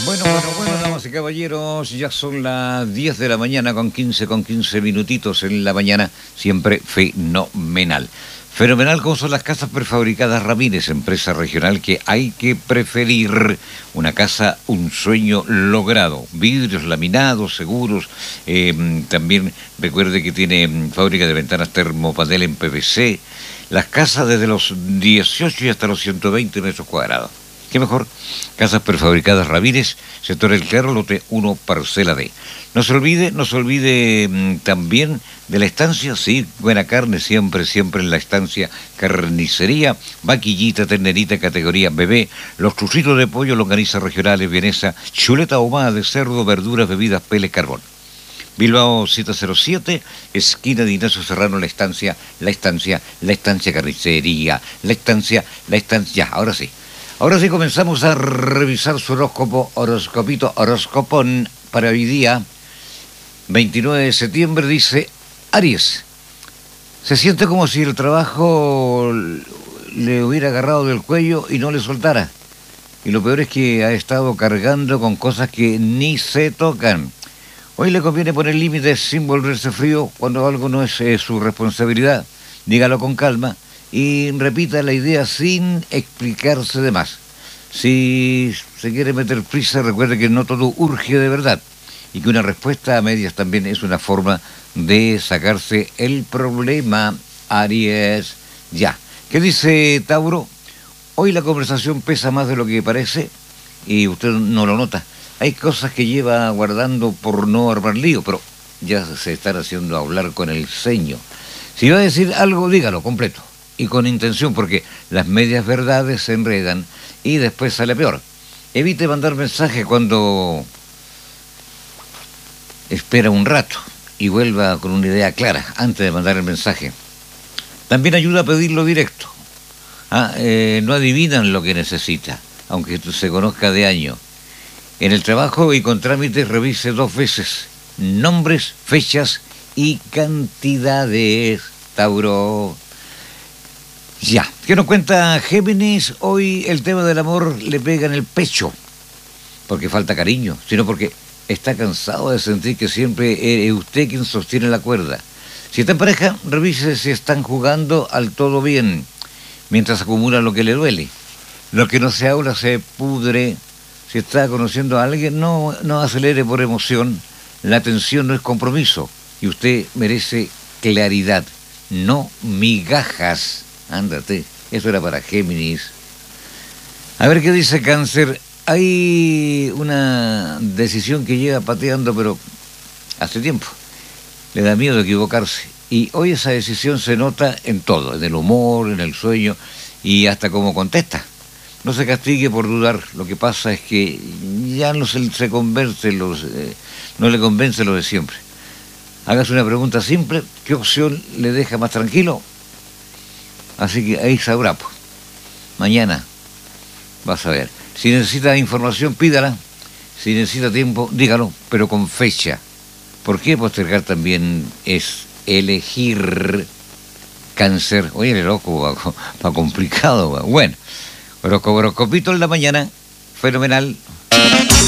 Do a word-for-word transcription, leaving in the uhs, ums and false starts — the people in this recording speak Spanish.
Bueno, bueno, bueno, damas y caballeros, ya son las diez de la mañana con quince, con quince minutitos en la mañana, siempre fenomenal. Fenomenal como son las casas prefabricadas Ramírez, empresa regional que hay que preferir. Una casa, un sueño logrado. Vidrios laminados, seguros. Eh, también recuerde que tiene mm, fábrica de ventanas termopanel en P V C. Las casas desde los dieciocho y hasta los ciento veinte metros cuadrados. ¿Qué mejor? Casas prefabricadas Ramírez, sector El Claro, lote uno, parcela D. No se olvide, no se olvide mmm, también de la estancia, sí, buena carne siempre, siempre en la estancia, carnicería, vaquillita, ternerita, categoría bebé, los chusitos de pollo, longaniza regionales, vienesa, chuleta ahumada de cerdo, verduras, bebidas, pele, carbón. Bilbao siete cero siete, esquina de Ignacio Serrano, la estancia, la estancia, la estancia carnicería, la estancia, la estancia, ya, ahora sí. Ahora sí comenzamos a revisar su horóscopo, horoscopito, horoscopón para hoy día, veintinueve de septiembre, dice Aries. Se siente como si el trabajo le hubiera agarrado del cuello y no le soltara. Y lo peor es que ha estado cargando con cosas que ni se tocan. Hoy le conviene poner límites sin volverse frío cuando algo no es eh, su responsabilidad. Dígalo con calma y repita la idea sin explicarse de más. Si se quiere meter prisa, recuerde que no todo urge de verdad y que una respuesta a medias también es una forma de sacarse el problema. Aries, ya. ¿Qué dice Tauro? Hoy la conversación pesa más de lo que parece y usted no lo nota. Hay cosas que lleva guardando por no armar lío, pero ya se están haciendo hablar con el ceño. Si va a decir algo, dígalo completo y con intención, porque las medias verdades se enredan y después sale peor. Evite mandar mensajes cuando espera un rato y vuelva con una idea clara antes de mandar el mensaje. También ayuda a pedirlo directo. Ah, eh, no adivinan lo que necesita, aunque se conozca de año. En el trabajo y con trámites revise dos veces nombres, fechas y cantidades. Tauro. Ya. ¿Qué nos cuenta Géminis? Hoy el tema del amor le pega en el pecho. Porque falta cariño, sino porque está cansado de sentir que siempre es usted quien sostiene la cuerda. Si está en pareja, revise si están jugando al todo bien, mientras acumula lo que le duele. Lo que no se habla se pudre. Si está conociendo a alguien, no, no acelere por emoción. La atención no es compromiso y usted merece claridad, no migajas. Ándate, eso era para Géminis. A ver qué dice Cáncer. Hay una decisión que lleva pateando, pero hace tiempo. Le da miedo equivocarse. Y hoy esa decisión se nota en todo, en el humor, en el sueño y hasta cómo contesta. No se castigue por dudar. Lo que pasa es que ya no se, se convence los, eh, no le convence lo de siempre. Hágase una pregunta simple. ¿Qué opción le deja más tranquilo? Así que ahí sabrá, pues. Mañana vas a ver. Si necesita información, pídala. Si necesita tiempo, dígalo, pero con fecha. ¿Por qué postergar también es elegir? Cáncer. Oye, el loco va, va complicado. Va. Bueno, horoscopito en la mañana. Fenomenal.